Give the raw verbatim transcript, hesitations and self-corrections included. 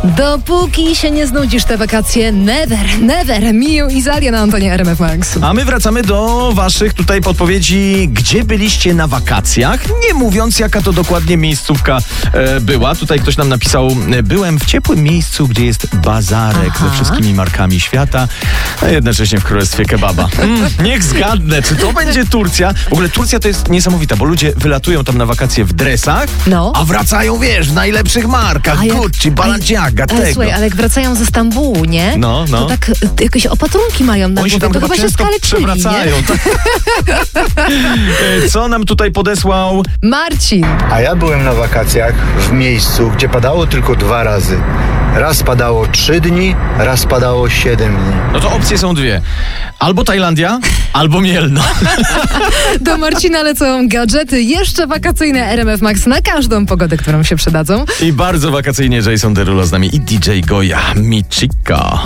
Dopóki się nie znudzisz te wakacje, never, never. Miu i Zaria na antenie R M F Max. A my wracamy do waszych tutaj podpowiedzi, gdzie byliście na wakacjach, nie mówiąc jaka to dokładnie miejscówka e, była. Tutaj ktoś nam napisał, byłem w ciepłym miejscu, gdzie jest bazarek Aha. ze wszystkimi markami świata, a jednocześnie w królestwie kebaba. Mm, niech zgadnę, czy to będzie Turcja? W ogóle Turcja to jest niesamowita, bo ludzie wylatują tam na wakacje w dresach, No. a wracają, wiesz, w najlepszych markach, A jak- Gucci, Balenciaga, Ale tego. słuchaj, ale jak wracają ze Stambułu, nie? No, no. To tak y, jakieś opatrunki mają na Oni się głowie, tam to chyba chyba się często skaleczyli, nie? przewracają. E, Co nam tutaj podesłał? Marcin. A ja byłem na wakacjach w miejscu, gdzie padało tylko dwa razy. Raz padało trzy dni, raz padało siedem dni. No to opcje są dwie. Albo Tajlandia, albo Mielno. Do Marcina lecą gadżety jeszcze wakacyjne R M F Max na każdą pogodę, którą się przydadzą. I bardzo wakacyjnie Jason Derulo z nami i D J Goja Michiko.